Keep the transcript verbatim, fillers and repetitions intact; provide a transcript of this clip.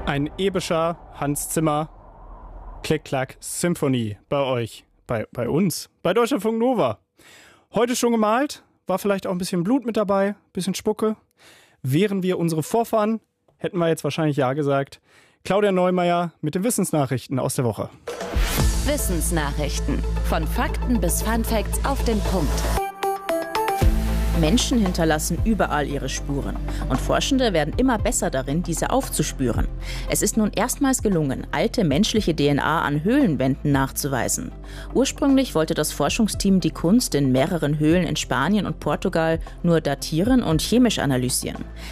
Ein epischer Hans Zimmer Klick-Klack-Symphonie bei euch, bei, bei uns, bei Deutschlandfunk Nova. Heute schon gemalt, war vielleicht auch ein bisschen Blut mit dabei, ein bisschen Spucke. Wären wir unsere Vorfahren, hätten wir jetzt wahrscheinlich ja gesagt. Claudia Neumeier mit den Wissensnachrichten aus der Woche. Wissensnachrichten. Von Fakten bis Funfacts auf den Punkt. Menschen hinterlassen überall ihre Spuren. Und Forschende werden immer besser darin, diese aufzuspüren. Es ist nun erstmals gelungen, alte menschliche D N A an Höhlenwänden nachzuweisen. Ursprünglich wollte das Forschungsteam die Kunst in mehreren Höhlen in Spanien und Portugal nur datieren und chemisch analysieren.